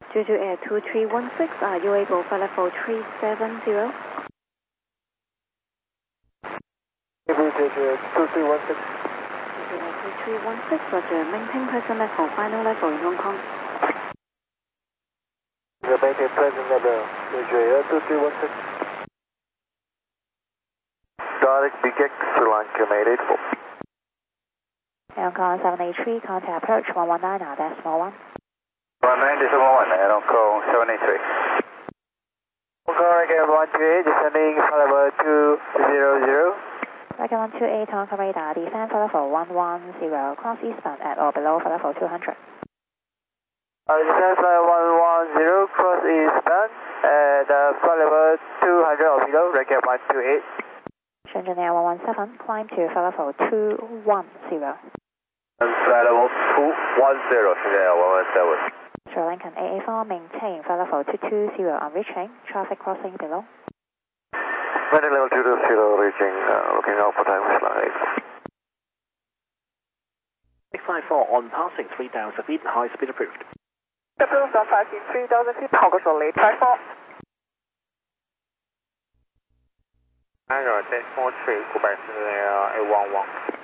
Jeju Air 2316, are you able for level 370? Jeju Air 2316. Jeju Air 2316, roger. Maintain present level, final level in Hong Kong. Maintain present level, Jeju Air 2316. Direct BKEX, Sri Lanka, Made 84. Hong Kong 783, contact approach 119 now, decimal 1. 119.1, Hong Kong 783. Hong Kong again 128, descending for level 200. Record 128, Hong Kong radar, descend for level 110, cross eastbound at or below for level 200. Descend for 110, cross eastbound at for level 200 or below, record 128. Shenzhen Air 117, climb to for level 210. Flight level 210, Shenzhen Air 117. Sri Lankan AA4, maintain for level 220 on reaching, traffic crossing below. Landing level 220, reaching, looking out for time slide. 654 on passing 3,000 feet, high speed approved. Approved on passing 3,000 feet, Hong Kong Solid, 54. Hangar 1043, Quebec, A11.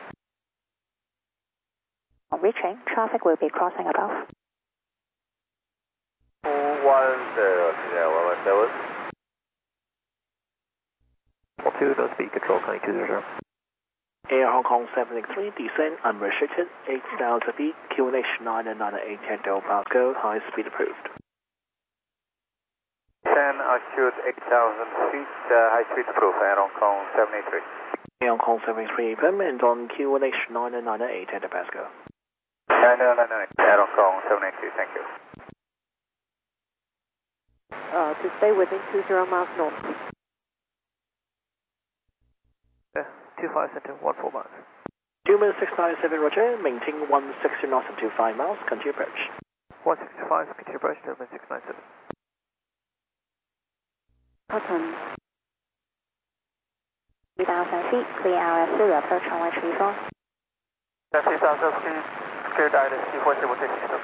On reaching, traffic will be crossing above. 210, Shenzhen 117. 42, no speed control, 2200. Air Hong Kong 763, descend unrestricted, 8,000 feet, QNH 998 Tango Pasco, high speed approved. 10 acute 8,000 feet, high speed approved, Air Hong Kong 783. Air Hong Kong 783, permanent on QNH 998 Tango Pasco. 998, Air Hong Kong 783, thank you. To stay within 20 miles north. 25 center, 14 miles. 2-697, roger, maintain 160 knots and 25 miles, continue approach. 165, continue approach, 697. Cotton. 3,000 feet, clear RF Zulu, approach runway 34. 3,000 feet, cleared ILS 4 system.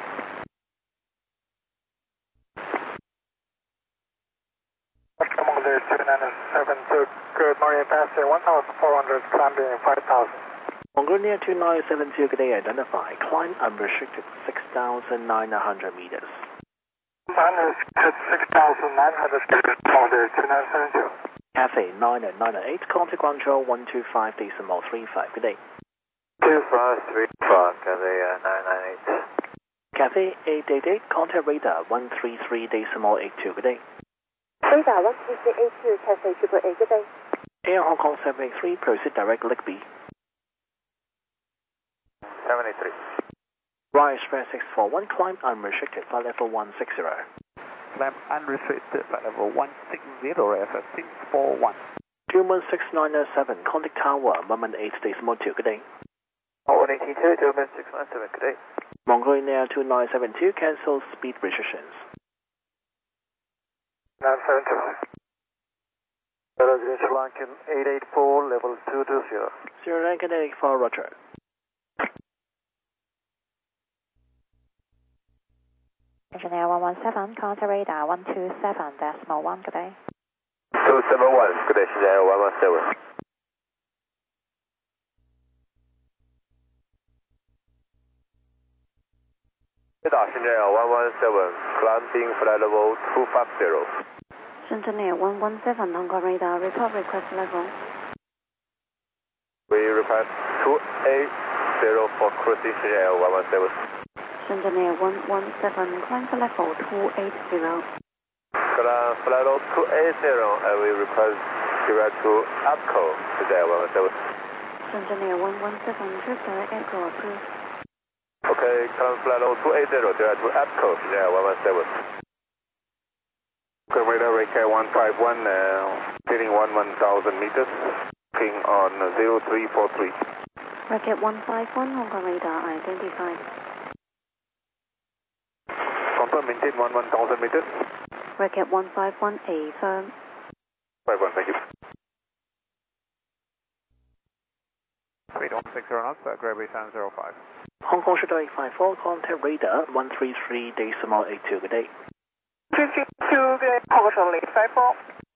Commander 2972, good morning, passing 1,400, climbing 5,000. Mongolia 2972, good day, identify, climb unrestricted 6,900 meters. Unrestricted 6,900 meters, Commander 2972. Cathay 998, contact control 125.35, good day. 2535, Cathay 998. Cathay 888, contact radar 133.82, good day. Radar 13382, Cathay 888, good day. Air Hong Kong 783, proceed direct leg B. 783. Right Express 641, climb unrestricted, flight level 160. Climb unrestricted, flight level 160, FF 641. 21697, contact tower, moment 8.2, good day. 182, 21697, good day. Mongolia 2972, cancel speed restrictions. 972. Sri Lankan 884, level 220. Sri Lankan 884, roger. Engineer 117, contact radar 127.1, good day. 271, good day, Shenzhen 117. Shenzhen 117, climbing flight level 250. Shenzhen Air 117, Hong Kong radar, report request level. We request 280 for cruising Shenzhen 117. Shenzhen Air 117, climb for level 280. Climb flight level 280, and we request direct to APCO Shenzhen 117. Shenzhen Air 117, trip direct echo approved. Okay, climb flight level 280, direct to APCO Shenzhen 117. Okay, radar Reiki 151, heading 1,000 meters, ping on 0343. Racket 151, Hong Kong radar identified. Confirm, maintain 1,000 meters. Racket 151, A firm. 51, thank you. Radar 60 knots, Gravity 705. Hong Kong Shuttle 854, contact radar 133.82, good day. 332, 后个手雷54。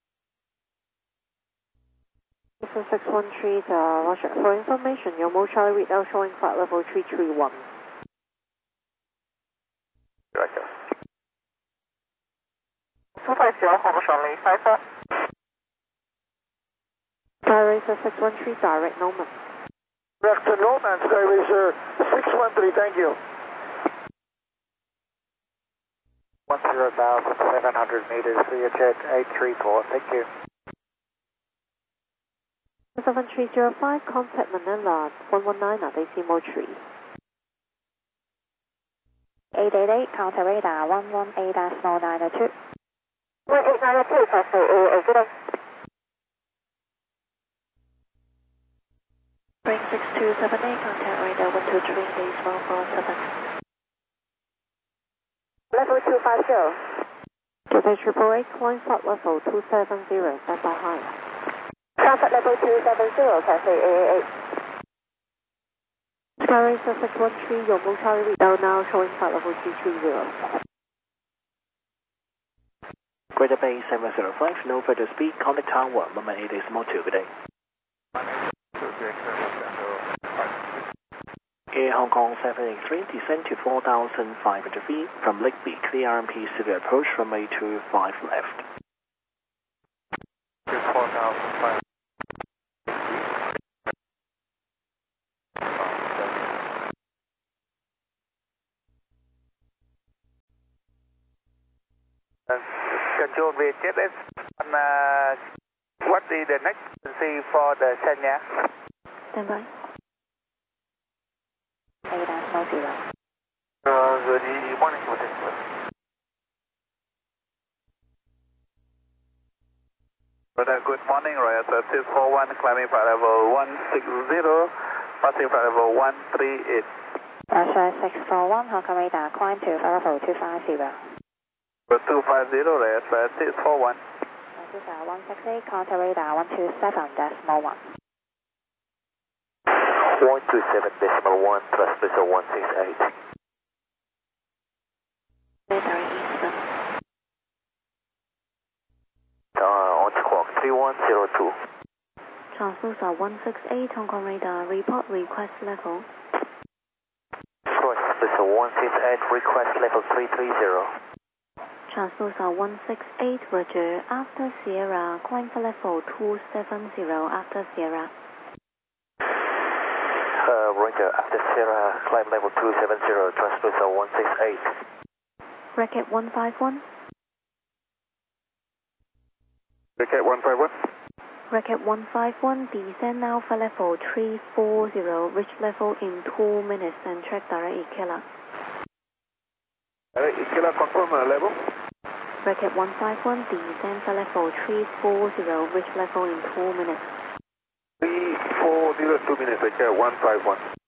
This is 613, Roger. For information, your Mochari readout showing flight level 331. Roger. 250, 后个手雷54。 Sky Racer 613, direct Norman. Direct to Norman, Sky Racer 613, thank you. 10,700 meters, Learjet 834, thank you. 7305, contact Manila 119 at Decimal Tree. 888, contact radar 118-902. 1892, taxi AA0. Spring 6278, contact radar 123.47. Level 250. Cathay 888, climb flight level 270, stand by high. Traffic level 270, taxi AA8. Sky Racer 613, your Mochari readout now showing flight level 230. Greater Bay 705, no further speed, contact tower, moment 8 decimal 2, good day. Air Hong Kong 783, descend to 4,500 feet from Lake B, clear RMP civil approach runway 25 left. 4,500. Control Vietjet is on, what is the next frequency for the Shenyang? Stand by. 8-0. The morning will take place. Good morning, Royal 641, climbing flight level 160, passing flight level 138. Russia 641, Hong Kong radar, climb to flight level 250. 250, Royal 641. This is 168, contact radar 127.1. 127.1, transmission 168. Radar Eastern. On squawk 3102. Translucer 168, Hong Kong radar, report request level. Transmission 168, request level 330. Translucer 168, Roger, after Sierra, climb for level 270 after Sierra. Roger, after Sierra, climb level 270, transmission 168. Racket 151. Racket 151. Racket 151, descend now for level 340, reach level in 2 minutes and track direct Ikela. Ikela, confirm level. Racket 151, descend for level 340, reach level in 2 minutes. 340, 2 minutes, Racket 151.